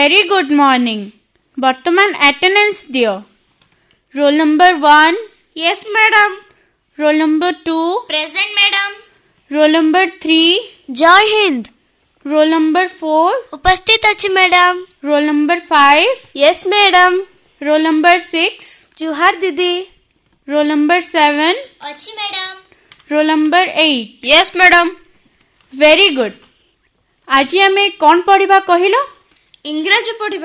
Very good morning. ବର୍ତ୍ତମାନ attendance ଦିଅ. Roll number 1. Yes, madam. Roll number 2. Present, madam. Roll number 3. Jai Hind. Roll number 4. उपस्थित अछि madam. Roll number 5. Yes, madam. Roll number 6. Juhar didi. Roll number 7. अछि madam. Roll number 8. Yes, madam. Very good. ଆଜି ଆମେ କଣ ପଢିବା କହିଲ? ଇଂରାଜୀ ପଢିବା।